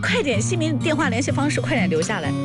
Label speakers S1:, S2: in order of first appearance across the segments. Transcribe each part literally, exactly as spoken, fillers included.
S1: 快点，姓名、电话、联系方式，快点留下来。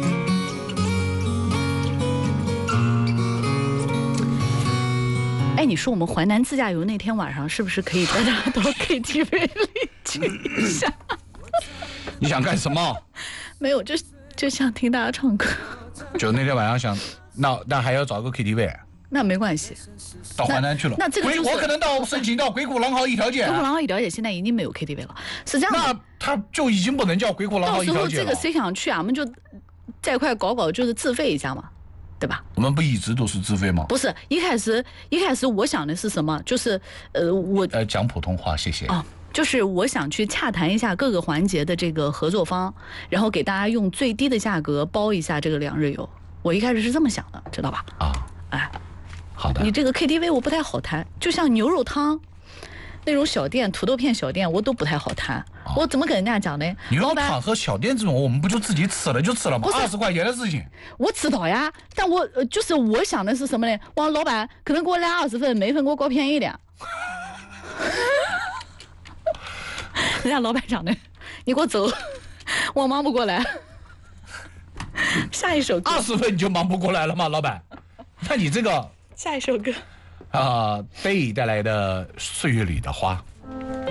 S1: 哎，你说我们淮南自驾游那天晚上是不是可以带大家到 K T V 里去一下？
S2: 你想干什么？
S1: 没有，就就想听大家唱歌。
S2: 就那天晚上想，那那还要找个 K T V。
S1: 那没关系，
S2: 到淮南去了。
S1: 那, 那这个、就是、
S2: 我可能到申请到鬼谷狼嚎一条街。
S1: 鬼谷狼嚎一条街现在已经没有 K T V 了，是这样的。
S2: 那他就已经不能叫鬼谷狼嚎一条街了。
S1: 到时候这个谁想去啊？我们就再快搞搞，就是自费一下嘛，对吧？
S2: 我们不一直都是自费吗？
S1: 不是，一开始一开始我想的是什么？就是呃，我
S2: 呃讲普通话，谢谢。
S1: 哦，就是我想去洽谈一下各个环节的这个合作方，然后给大家用最低的价格包一下这个两日游。我一开始是这么想的，知道吧？
S2: 啊，
S1: 哎。
S2: 好的，
S1: 你这个 K T V 我不太好谈，就像牛肉汤那种小店、土豆片小店，我都不太好谈。哦、我怎么跟人家讲呢？
S2: 牛肉汤和小店这种，我们不就自己吃了就吃了吗？二十块钱的事情。
S1: 我知道呀，但我就是我想的是什么呢？哇，老板可能给我来二十份，每份给我搞便宜点。人家老板讲的，你给我走，我忙不过来。下一首歌，
S2: 二十份你就忙不过来了吗，老板？那你这个。
S1: 下一首歌，
S2: 啊，贝带来的《岁月里的花》。